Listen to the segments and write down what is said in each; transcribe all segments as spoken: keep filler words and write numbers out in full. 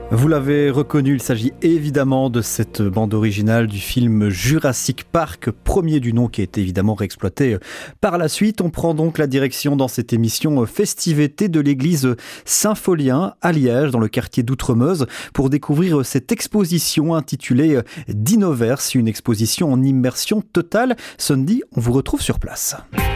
Vous l'avez reconnu, il s'agit évidemment de cette bande originale du film Jurassic Park, premier du nom qui a été évidemment réexploité par la suite. On prend donc la direction dans cette émission Festiveté de l'église Saint-Folien à Liège, dans le quartier d'Outremeuse, pour découvrir cette exposition intitulée Dinoverse, une exposition en immersion totale. Sunday, on vous retrouve sur place.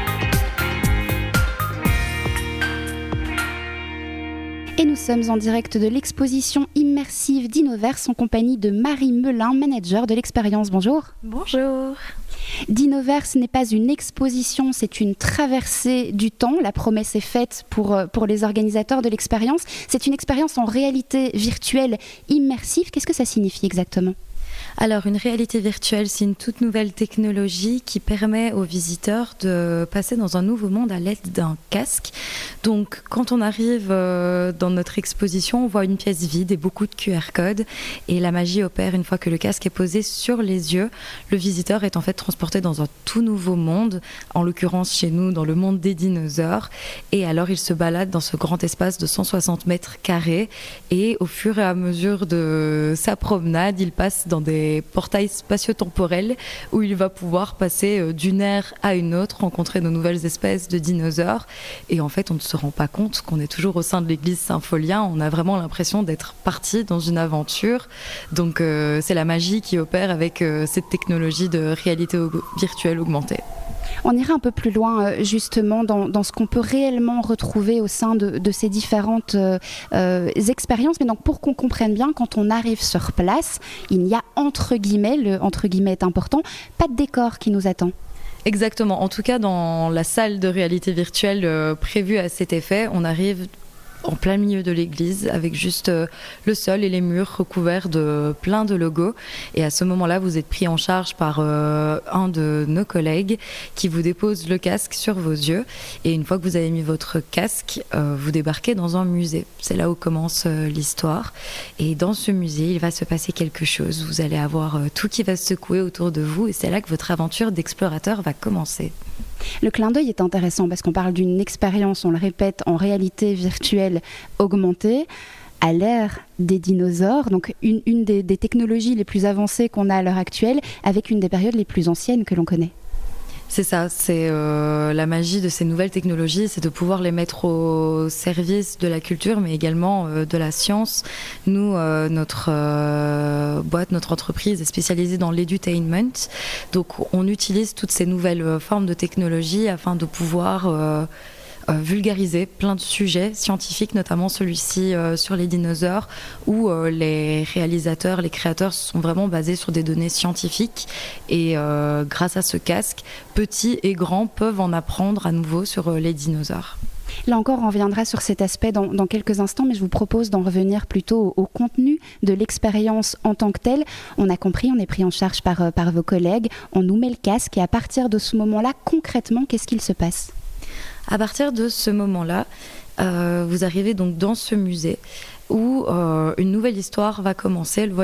Et nous sommes en direct de l'exposition immersive Dinoverse en compagnie de Marie Melin, manager de l'expérience. Bonjour. Bonjour. Dinoverse n'est pas une exposition, c'est une traversée du temps. La promesse est faite pour, pour les organisateurs de l'expérience. C'est une expérience en réalité virtuelle immersive. Qu'est-ce que ça signifie exactement ? Alors, une réalité virtuelle, c'est une toute nouvelle technologie qui permet aux visiteurs de passer dans un nouveau monde à l'aide d'un casque. Donc, quand on arrive dans notre exposition, on voit une pièce vide et beaucoup de Q R codes. Et la magie opère une fois que le casque est posé sur les yeux. Le visiteur est en fait transporté dans un tout nouveau monde, en l'occurrence chez nous, dans le monde des dinosaures. Et alors, il se balade dans ce grand espace de cent soixante mètres carrés. Et au fur et à mesure de sa promenade, il passe dans des portails spatio-temporels où il va pouvoir passer d'une ère à une autre, rencontrer de nouvelles espèces de dinosaures. Et en fait, on ne se rend pas compte qu'on est toujours au sein de l'église Saint-Folien. On a vraiment l'impression d'être parti dans une aventure. Donc, euh, c'est la magie qui opère avec euh, cette technologie de réalité au- virtuelle augmentée. On ira un peu plus loin euh, justement dans, dans ce qu'on peut réellement retrouver au sein de, de ces différentes euh, euh, expériences. Mais donc pour qu'on comprenne bien, quand on arrive sur place, il n'y a entre guillemets, le entre guillemets est important, pas de décor qui nous attend. Exactement. En tout cas, dans la salle de réalité virtuelle euh, prévue à cet effet, on arrive en plein milieu de l'église avec juste euh, le sol et les murs recouverts de plein de logos. Et à ce moment-là, vous êtes pris en charge par euh, un de nos collègues qui vous dépose le casque sur vos yeux. Et une fois que vous avez mis votre casque, euh, vous débarquez dans un musée. C'est là où commence euh, l'histoire. Et dans ce musée, il va se passer quelque chose. Vous allez avoir euh, tout qui va se secouer autour de vous. Et c'est là que votre aventure d'explorateur va commencer. Le clin d'œil est intéressant parce qu'on parle d'une expérience, on le répète, en réalité virtuelle augmentée à l'ère des dinosaures, donc une, une des, des technologies les plus avancées qu'on a à l'heure actuelle avec une des périodes les plus anciennes que l'on connaît. C'est ça, c'est euh, la magie de ces nouvelles technologies, c'est de pouvoir les mettre au service de la culture, mais également euh, de la science. Nous, euh, notre euh, boîte, notre entreprise est spécialisée dans l'edutainment, donc on utilise toutes ces nouvelles euh, formes de technologie afin de pouvoir euh, Euh, vulgariser plein de sujets scientifiques, notamment celui-ci euh, sur les dinosaures, où euh, les réalisateurs, les créateurs sont vraiment basés sur des données scientifiques. Et euh, grâce à ce casque, petits et grands peuvent en apprendre à nouveau sur euh, les dinosaures. Là encore, on reviendra sur cet aspect dans, dans quelques instants, mais je vous propose d'en revenir plutôt au, au contenu de l'expérience en tant que telle. On a compris, on est pris en charge par, par vos collègues, on nous met le casque et à partir de ce moment-là, concrètement, qu'est-ce qu'il se passe ? À partir de ce moment-là, euh, vous arrivez donc dans ce musée où euh, une nouvelle histoire va commencer. Le